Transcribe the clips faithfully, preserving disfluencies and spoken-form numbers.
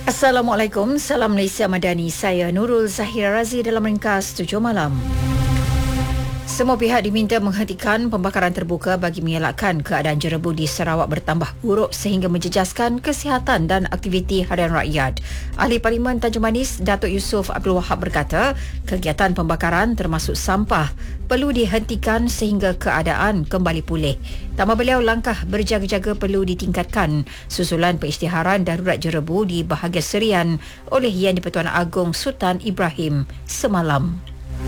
Assalamualaikum, salam Malaysia Madani. Saya Nurul Zahira Razi dalam ringkas tujuh malam. Semua pihak diminta menghentikan pembakaran terbuka bagi mengelakkan keadaan jerebu di Sarawak bertambah buruk sehingga menjejaskan kesihatan dan aktiviti harian rakyat. Ahli Parlimen Tanjung Manis, Datuk Yusof Abdul Wahab berkata, kegiatan pembakaran termasuk sampah perlu dihentikan sehingga keadaan kembali pulih. Tambah beliau, langkah berjaga-jaga perlu ditingkatkan susulan pengisytiharan darurat jerebu di bahagian Serian oleh Yang di-Pertuan Agong Sultan Ibrahim semalam.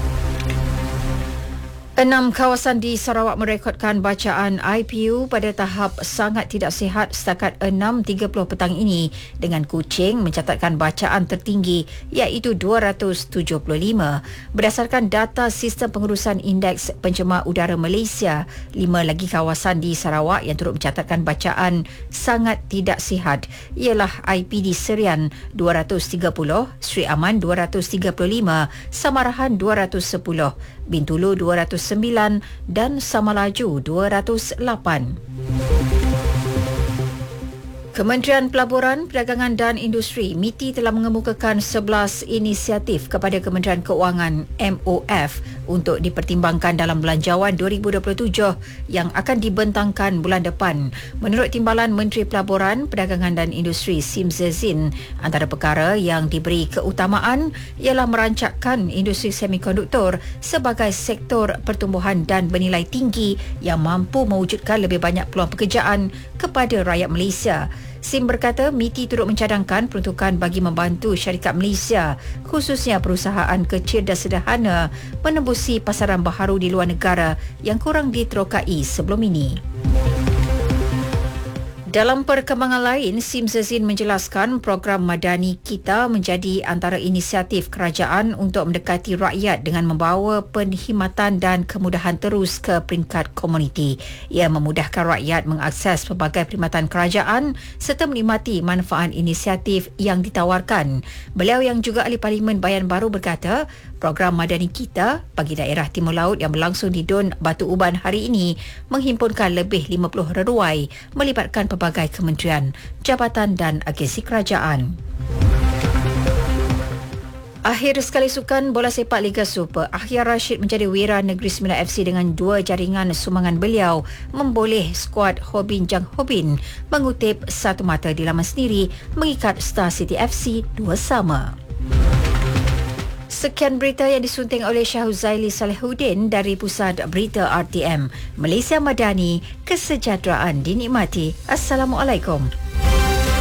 Enam kawasan di Sarawak merekodkan bacaan I P U pada tahap sangat tidak sihat setakat enam tiga puluh petang ini, dengan Kuching mencatatkan bacaan tertinggi iaitu dua ratus tujuh puluh lima. Berdasarkan data Sistem Pengurusan Indeks Pencemar Udara Malaysia, lima lagi kawasan di Sarawak yang turut mencatatkan bacaan sangat tidak sihat ialah I P D Serian dua ratus tiga puluh, Sri Aman dua ratus tiga puluh lima, Samarahan dua ratus sepuluh, Bintulu dua ratus sembilan dan Samalaju dua ratus lapan. Kementerian Pelaburan, Perdagangan dan Industri M I T I telah mengemukakan sebelas inisiatif kepada Kementerian Keuangan M O F untuk dipertimbangkan dalam Belanjawan dua ribu dua puluh tujuh yang akan dibentangkan bulan depan. Menurut Timbalan Menteri Pelaburan, Perdagangan dan Industri Sim Zezin, antara perkara yang diberi keutamaan ialah merancakkan industri semikonduktor sebagai sektor pertumbuhan dan bernilai tinggi yang mampu mewujudkan lebih banyak peluang pekerjaan kepada rakyat Malaysia. Sim berkata M I T I turut mencadangkan peruntukan bagi membantu syarikat Malaysia, khususnya perusahaan kecil dan sederhana, menembusi pasaran baharu di luar negara yang kurang diterokai sebelum ini. Dalam perkembangan lain, Sim Zezin menjelaskan program Madani Kita menjadi antara inisiatif kerajaan untuk mendekati rakyat dengan membawa penkhidmatan dan kemudahan terus ke peringkat komuniti. Ia memudahkan rakyat mengakses pelbagai perkhidmatan kerajaan serta menikmati manfaat inisiatif yang ditawarkan. Beliau yang juga ahli Parlimen Bayan Baru berkata, program Madani Kita bagi daerah Timur Laut yang berlangsung di Dun Batu Uban hari ini menghimpunkan lebih lima puluh reruai melibatkan pelbagai kementerian, jabatan dan agensi kerajaan. Akhir sekali sukan bola sepak Liga Super, Ahyar Rashid menjadi wira Negeri Sembilan F C dengan dua jaringan sumbangan beliau memboleh skuad Hobin Jang Hobin mengutip satu mata di laman sendiri mengikat Star City F C dua sama. Sekian berita yang disunting oleh Syahuzaili Salihuddin dari Pusat Berita R T M. Malaysia Madani, kesejahteraan dinikmati. Assalamualaikum.